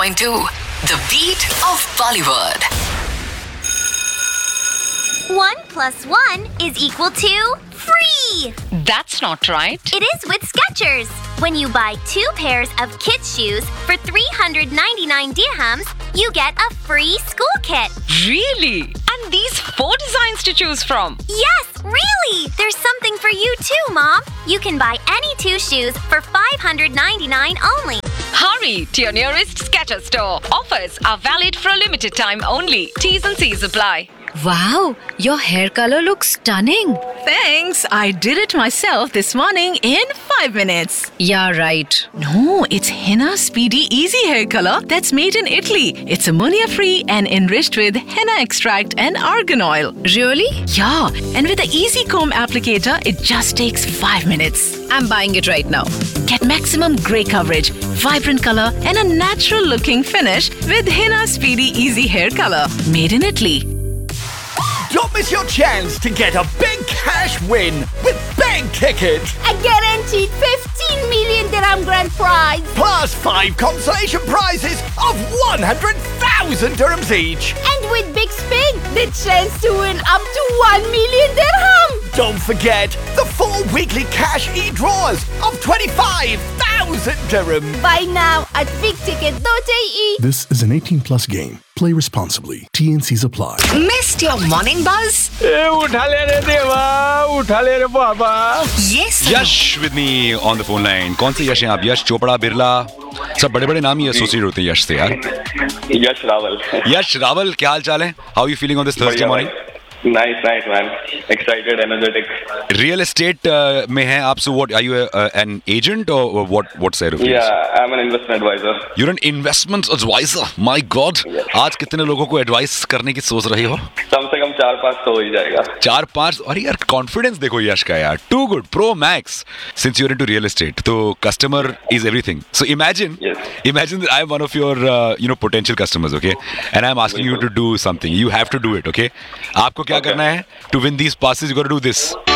101.2 The Beat of Bollywood. 1 + 1 = free. That's not right. It is with Skechers. When you buy 2 pairs of kids' shoes for 399 dirhams, you get a free school kit. Really? And these 4 designs to choose from. Yes, really! There's something for you too, Mom. You can buy any 2 shoes for 599 only. Hurry to your nearest Skechers store. Offers are valid for a limited time only. T's and C's apply. Wow, your hair color looks stunning. Thanks. I did it myself this morning in 5 minutes. Yeah, right. No, it's Henna Speedy Easy Hair Color that's made in Italy. It's ammonia-free and enriched with henna extract and argan oil. Really? Yeah, and with the Easy Comb applicator, it just takes 5 minutes. I'm buying it right now. Get maximum grey coverage, vibrant color, and a natural-looking finish with Henna Speedy Easy Hair Color. Made in Italy. Don't miss your chance to get a big cash win with Big Ticket. A guaranteed 15 million dirham grand prize. Plus 5 consolation prizes of 100,000 dirhams each. And with Big Spin, the chance to win up to 1 million dirham. Don't forget the 4 weekly cash e-draws of 25,000 dirham. Buy now at bigticket.ae. This is an 18+ game. Play responsibly. T&Cs apply. Missed your morning buzz? उठा ले रे देवा, उठा ले रे बाबा. Yes. Yash with me on the phone line. कौन से यश हैं आप? यश चोपड़ा, बिरला, सब बड़े बड़े नाम ही एसोसिएट होते हैं यश से यार. यश रावल. यश रावल, क्या हाल चाल है? How are you feeling on this Thursday morning? Nice man. Excited, energetic. Real estate में हैं आप. So what are you an agent or what side of it? Yeah, I'm an investment advisor. You're an investment advisor. My God. Yes. आज कितने लोगों को advice करने की सोच रही हो? कम से कम 4-5 तो हो ही जाएगा. 4-5. अरे यार कॉन्फिडेंस देखो यश का यार. Too good. Pro Max. Since you're into real estate, तो customer is everything. So imagine that I'm one of your potential customers, okay? And I'm asking you to do something. You have to do it, okay? आपको क्या करना है? To win these passes, you got to do this.